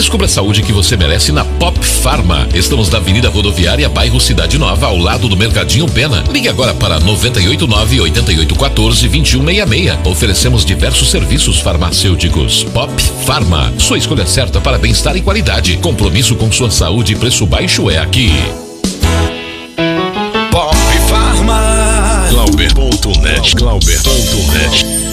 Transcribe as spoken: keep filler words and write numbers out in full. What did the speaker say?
Descubra a saúde que você merece na Pop Pharma. Estamos na Avenida Rodoviária, bairro Cidade Nova, ao lado do Mercadinho Pena. Ligue agora para nove oito nove, oito oito um quatro, dois um seis seis. Oferecemos diversos serviços farmacêuticos. Pop Pharma, sua escolha certa para bem-estar e qualidade. Compromisso com sua saúde e preço baixo é aqui. Pop Pharma. Glauber ponto net. Glauber ponto net.